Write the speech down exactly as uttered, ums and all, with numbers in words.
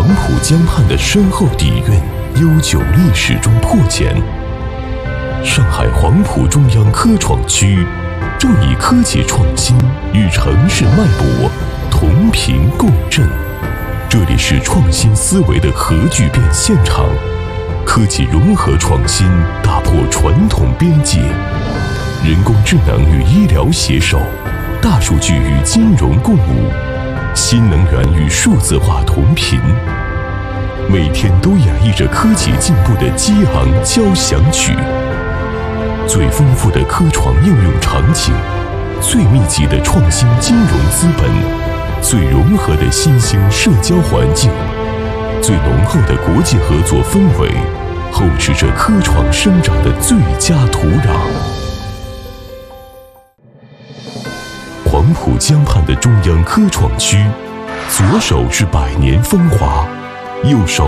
黄浦江畔的深厚底蕴、悠久历史中破茧。上海黄浦中央科创区正以科技创新与城市脉搏同频共振。这里是创新思维的核聚变现场，科技融合创新打破传统边界，人工智能与医疗携手，大数据与金融共舞，新能源与数字化同频。每天都演绎着科技进步的激昂交响曲。最丰富的科创应用场景，最密集的创新金融资本，最融合的新兴社交环境，最浓厚的国际合作氛围，厚植着科创生长的最佳土壤。黄浦江畔的中央科创区，左手是百年风华，右手